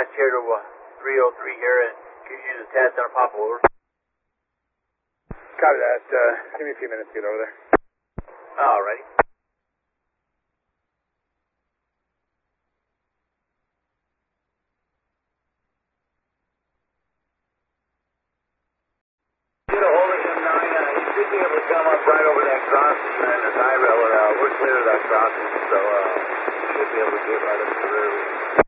dispatch here to 303 here, and could you use a test on a pop over? Copy that. Give me a few minutes to get over there. Alrighty. Get a hold of him, 9. He should be able to come up right over that crossing and the high rail. We're clear of that crossing, so should be able to get right up to the rear.